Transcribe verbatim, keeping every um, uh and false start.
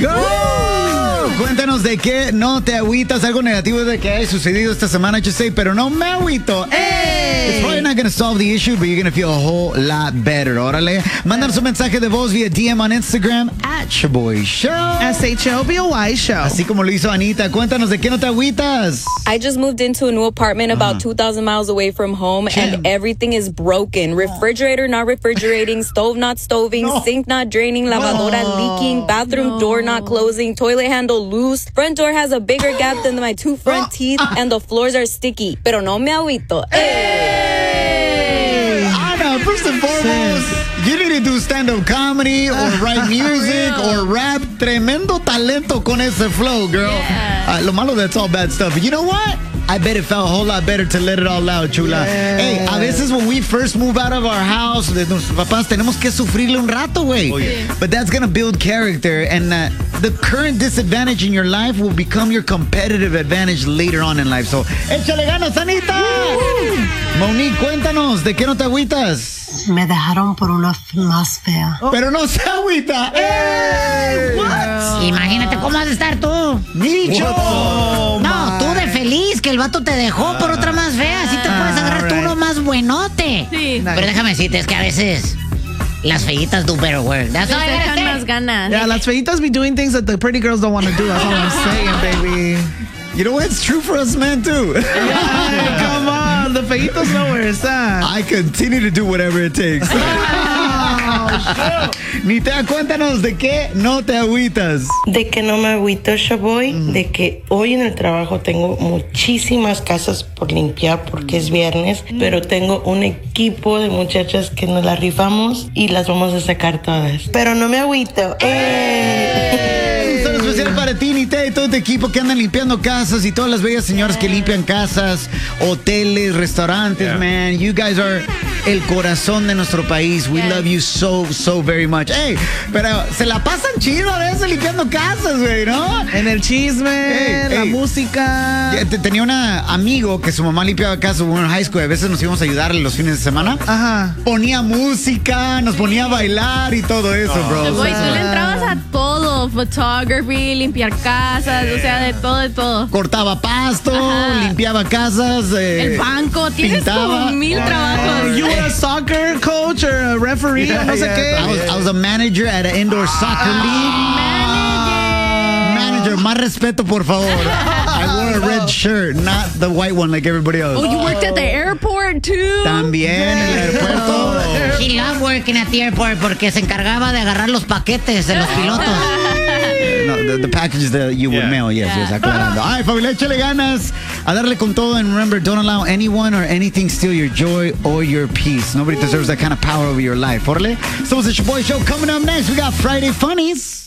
go. Woo! Cuéntanos de qué no te agüitas, algo negativo de que haya sucedido esta semana, just say, pero no me agüito. Hey! It's probably not going to solve the issue, but you're going to feel a whole lot better. Órale. Mandan su mensaje de voz vía D M on Instagram at Shaboy Show. S H O B O Y Show. Así como lo hizo Anita. Cuéntanos de qué no te agüitas. I just moved into a new apartment about uh-huh. two thousand miles away from home, Damn. and everything is broken. Refrigerator not refrigerating, stove not stoving, no. sink not draining, lavadora no. leaking, bathroom no. door not closing, toilet handle loose, front door has a bigger gap than my two front teeth, and the floors are sticky. Pero no me agüito. Hey! Ana, first and foremost, you need to do stand-up comedy or write music or rap. Tremendo talento con ese flow, girl. Yeah. Uh, lo malo, that's all bad stuff. But you know what? I bet it felt a whole lot better to let it all out, chula. Yeah. Hey, a veces when we first move out of our house, de nuestros papás, tenemos que sufrirle un rato, güey. Oh, yeah. But that's going to build character. And uh, the current disadvantage in your life will become your competitive advantage later on in life. So, échale ganas, Anita. Monique, cuéntanos, ¿de qué no te agüitas? Me dejaron por una más fea. Oh. Pero no se agüita. Hey, what? Imagínate cómo has de estar tú. Micho. Oh, no, tú de feliz que el vato te dejó por otra más fea. Así te ah, puedes agarrar right. tú uno más buenote. Sí. Pero déjame decirte, es que a veces las feitas do better work. That's all I gotta say. Más ganas. Yeah, las feitas be doing things that the pretty girls don't want to do. That's all I'm saying, baby. You know what? It's true for us men, too. Yeah, come on. The feitos know where it's at. I continue to do whatever it takes. Nita, cuéntanos de qué no te agüitas. De que no me agüito, Shaboy. Mm. De que hoy en el trabajo tengo muchísimas casas por limpiar porque es viernes, mm. pero tengo un equipo de muchachas que nos las rifamos y las vamos a sacar todas. Pero no me agüito. ¡Eh! Especial para ti, Nita, y todo tu equipo que andan limpiando casas y todas las bellas señoras que limpian casas, hoteles, restaurantes, yeah. man. You guys are el corazón de nuestro país. We yeah. love you so, so very much. Hey, pero se la pasan chido a veces limpiando casas, güey, ¿no? En el chisme, hey, la hey. música. Tenía un amigo que su mamá limpiaba casas en high school. A veces nos íbamos a ayudarle los fines de semana. Ajá. Ponía música, nos ponía a bailar y todo eso, oh. bro. Güey, tú le entrabas a todo. Photography, limpiar casas, o sea, de todo, de todo. Cortaba pasto, Ajá. limpiaba casas. Eh, el banco, tienes pintaba. como mil trabajos. You were a soccer coach or a referee, yeah, no sé yeah, qué. I was, I was a manager at an indoor soccer league. Manager. Manager, más respeto, por favor. I wore a red shirt, not the white one like everybody else. Oh, you worked at the airport too? También en el aeropuerto. She loved working at the airport porque se encargaba de agarrar los paquetes de los pilotos. No, the, the packages that you would yeah. mail, yes, yeah. yes, aclarando. All right, familia, échale ganas a darle con todo, and remember, don't allow anyone or anything steal your joy or your peace. Nobody deserves that kind of power over your life. Orle, estamos en Shaboy Show. Coming up next, we got Friday Funnies.